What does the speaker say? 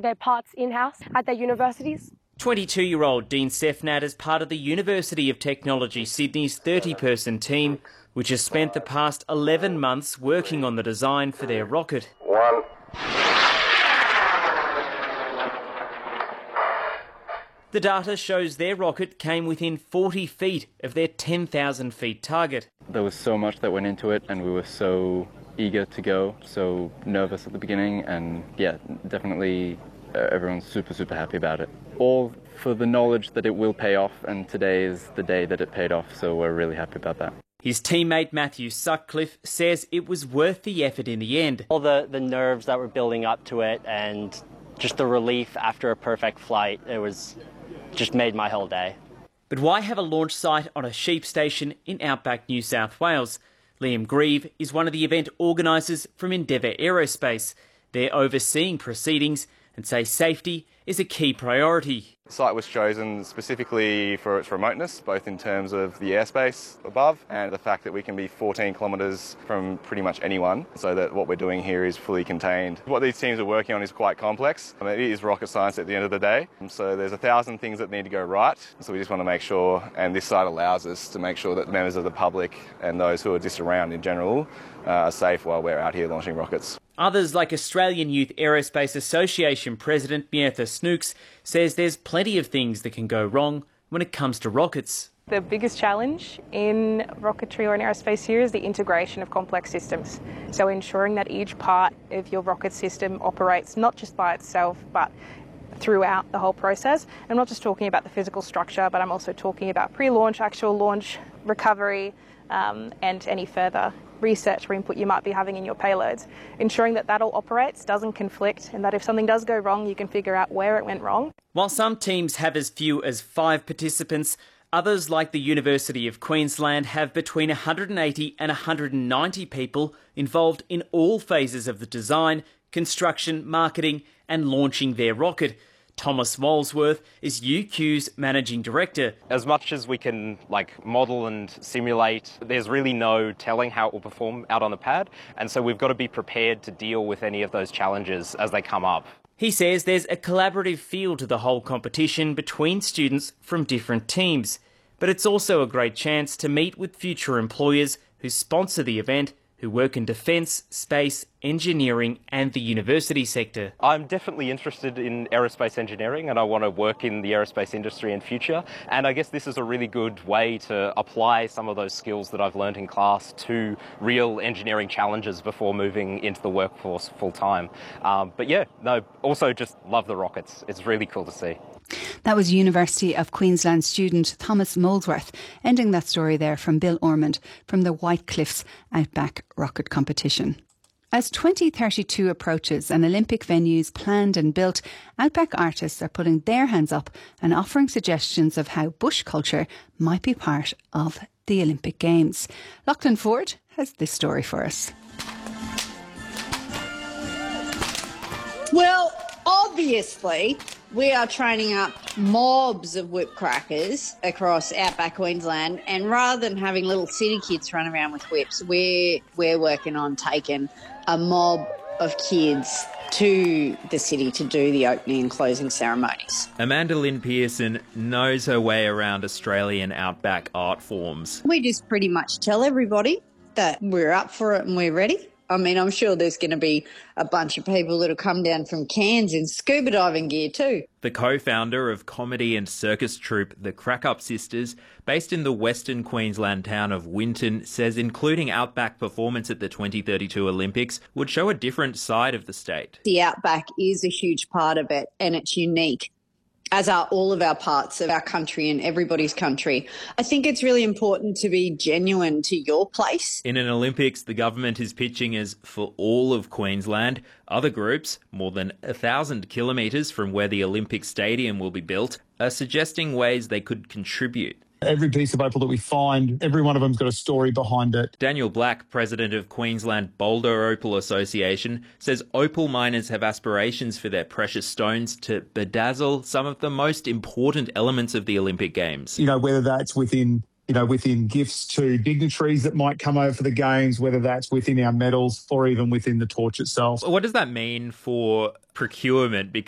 their parts in-house at their universities. 22-year-old Dean Sefnat is part of the University of Technology Sydney's 30-person team, which has spent the past 11 months working on the design for their rocket. The data shows their rocket came within 40 feet of their 10,000 feet target. There was so much that went into it, and we were so eager to go, so nervous at the beginning, and yeah, definitely everyone's super happy about it. All for the knowledge that it will pay off, and today is the day that it paid off, so we're really happy about that. His teammate Matthew Sutcliffe says it was worth the effort in the end. All the nerves that were building up to it and just the relief after a perfect flight, it was just made my whole day. But why have a launch site on a sheep station in outback New South Wales? Liam Grieve is one of the event organisers from Endeavour Aerospace. They're overseeing proceedings and say safety is a key priority. The site was chosen specifically for its remoteness, both in terms of the airspace above and the fact that we can be 14 kilometres from pretty much anyone, so that what we're doing here is fully contained. What these teams are working on is quite complex. It is rocket science at the end of the day, so there's 1,000 things that need to go right. So we just want to make sure, and this site allows us to make sure that members of the public and those who are just around in general are safe while we're out here launching rockets. Others, like Australian Youth Aerospace Association President Mietha Snooks, says there's plenty of things that can go wrong when it comes to rockets. The biggest challenge in rocketry or in aerospace here is the integration of complex systems. So ensuring that each part of your rocket system operates not just by itself, but throughout the whole process. I'm not just talking about the physical structure, but I'm also talking about pre-launch, actual launch, recovery, and any further research or input you might be having in your payloads. Ensuring that all operates, doesn't conflict, and that if something does go wrong, you can figure out where it went wrong. While some teams have as few as 5 participants, others, like the University of Queensland, have between 180 and 190 people involved in all phases of the design, construction, marketing and launching their rocket. Thomas Molesworth is UQ's managing director. As much as we can model and simulate, there's really no telling how it will perform out on the pad, and so we've got to be prepared to deal with any of those challenges as they come up. He says there's a collaborative feel to the whole competition between students from different teams, but it's also a great chance to meet with future employers who sponsor the event, who work in defence, space, engineering and the university sector. I'm definitely interested in aerospace engineering and I want to work in the aerospace industry in future, and I guess this is a really good way to apply some of those skills that I've learned in class to real engineering challenges before moving into the workforce full time. But yeah, also just love the rockets. It's really cool to see. That was University of Queensland student Thomas Molesworth, ending that story there from Bill Ormond from the White Cliffs Outback Rocket Competition. As 2032 approaches and Olympic venues planned and built, Outback artists are putting their hands up and offering suggestions of how bush culture might be part of the Olympic Games. Lachlan Ford has this story for us. Well, obviously, we are training up mobs of whip crackers across outback Queensland, and rather than having little city kids run around with whips, we're working on taking a mob of kids to the city to do the opening and closing ceremonies. Amanda Lynn Pearson knows her way around Australian outback art forms. We just pretty much tell everybody that we're up for it and we're ready. I mean, I'm sure there's going to be a bunch of people that'll come down from Cairns in scuba diving gear too. The co-founder of comedy and circus troupe The Crack Up Sisters, based in the Western Queensland town of Winton, says including outback performance at the 2032 Olympics would show a different side of the state. The outback is a huge part of it and it's unique, as are all of our parts of our country and everybody's country. I think it's really important to be genuine to your place. In an Olympics, the government is pitching as for all of Queensland. Other groups, more than 1,000 kilometres from where the Olympic Stadium will be built, are suggesting ways they could contribute. Every piece of opal that we find, every one of them's got a story behind it. Daniel Black, president of Queensland Boulder Opal Association, says opal miners have aspirations for their precious stones to bedazzle some of the most important elements of the Olympic Games. You know, whether that's within gifts to dignitaries that might come over for the Games, whether that's within our medals or even within the torch itself. What does that mean for procurement?